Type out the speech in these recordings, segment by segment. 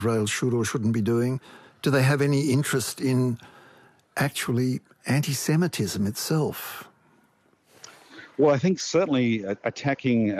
Israel should or shouldn't be doing? Do they have any interest in actually anti-Semitism itself? Well, I think certainly attacking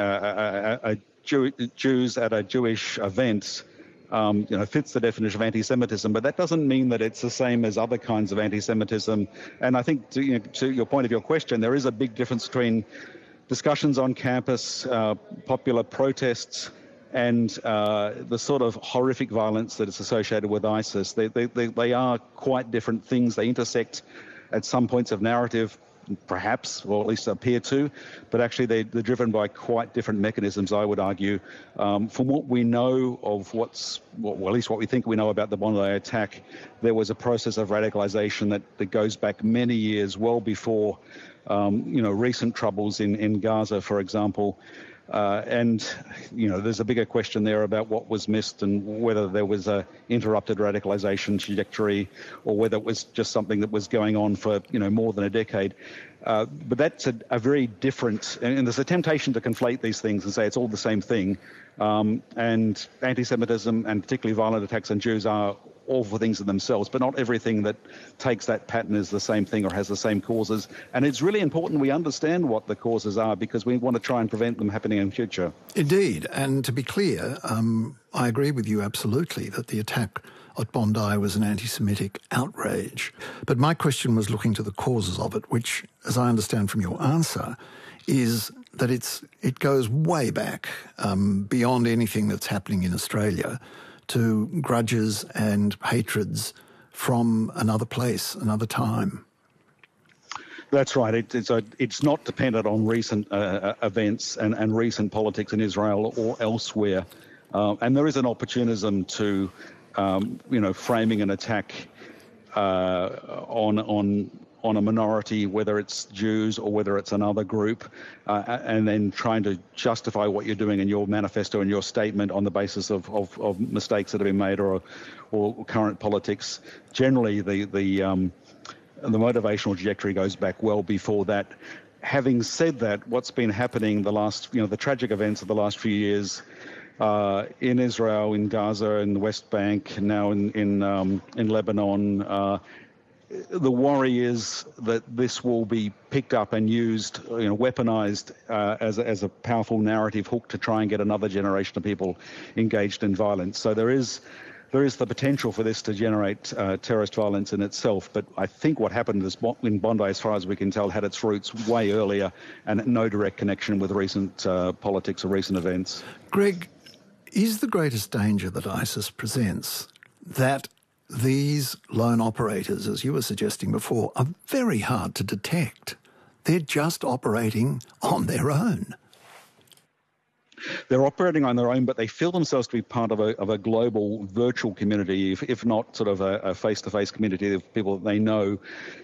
Jews at a Jewish event fits the definition of anti-Semitism, but that doesn't mean that it's the same as other kinds of anti-Semitism. And I think to your point of your question, there is a big difference between discussions on campus, popular protests, and the sort of horrific violence that is associated with ISIS. They are quite different things. They intersect at some points of narrative, perhaps, or at least appear to, but actually they're driven by quite different mechanisms, I would argue. From what we know of at least what we think we know about the Bondi attack, there was a process of radicalization that goes back many years, well before, recent troubles in Gaza, for example. There's a bigger question there about what was missed and whether there was a interrupted radicalization trajectory or whether it was just something that was going on for, more than a decade. But that's a very different, and there's a temptation to conflate these things and say it's all the same thing. And anti-Semitism and particularly violent attacks on Jews are awful things in themselves, but not everything that takes that pattern is the same thing or has the same causes. And it's really important we understand what the causes are because we want to try and prevent them happening in future. Indeed. And to be clear, I agree with you absolutely that the attack at Bondi was an anti-Semitic outrage. But my question was looking to the causes of it, which, as I understand from your answer, is that it goes way back beyond anything that's happening in Australia to grudges and hatreds from another place, another time. That's right. It's not dependent on recent events and recent politics in Israel or elsewhere. And there is an opportunism to, framing an attack on a minority, whether it's Jews or whether it's another group, and then trying to justify what you're doing in your manifesto and your statement on the basis of mistakes that have been made or current politics. Generally, the motivational trajectory goes back well before that. Having said that, what's been happening the tragic events of the last few years in Israel, in Gaza, in the West Bank, now in Lebanon. The worry is that this will be picked up and used, weaponized as a powerful narrative hook to try and get another generation of people engaged in violence. So there is the potential for this to generate terrorist violence in itself. But I think what happened in Bondi, as far as we can tell, had its roots way earlier and no direct connection with recent politics or recent events. Greg, is the greatest danger that ISIS presents that these lone operators, as you were suggesting before, are very hard to detect? They're just operating on their own. They're operating on their own, but they feel themselves to be part of a global virtual community, if not sort of a face-to-face community of people that they know.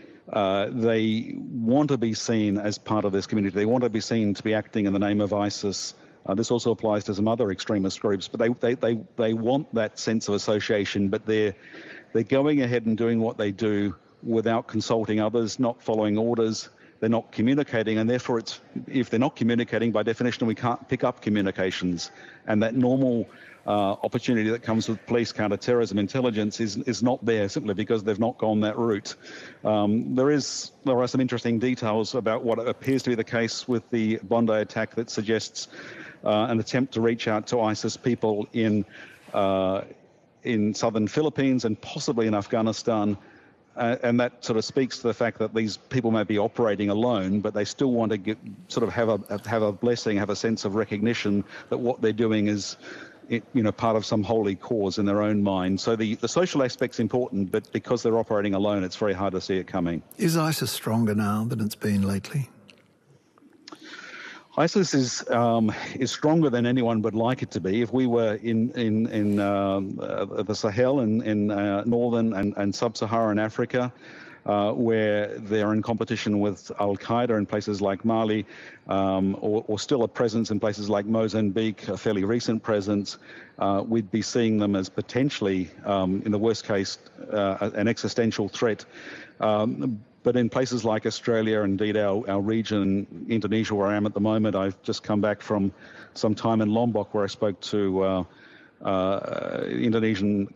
They want to be seen as part of this community. They want to be seen to be acting in the name of ISIS. This also applies to some other extremist groups, but they want that sense of association, but they're going ahead and doing what they do without consulting others, not following orders. They're not communicating, and therefore if they're not communicating, by definition, we can't pick up communications. And that normal opportunity that comes with police counter-terrorism intelligence is not there simply because they've not gone that route. There are some interesting details about what appears to be the case with the Bondi attack that suggests an attempt to reach out to ISIS people in southern Philippines and possibly in Afghanistan. And that sort of speaks to the fact that these people may be operating alone, but they still want to have a blessing, have a sense of recognition that what they're doing is, part of some holy cause in their own mind. So the social aspect's important, but because they're operating alone, it's very hard to see it coming. Is ISIS stronger now than it's been lately? ISIS is stronger than anyone would like it to be. If we were in the Sahel in northern and sub-Saharan Africa, where they're in competition with Al-Qaeda in places like Mali, or still a presence in places like Mozambique, a fairly recent presence, we'd be seeing them as potentially, in the worst case, an existential threat. But in places like Australia, indeed our region, Indonesia, where I am at the moment, I've just come back from some time in Lombok where I spoke to Indonesian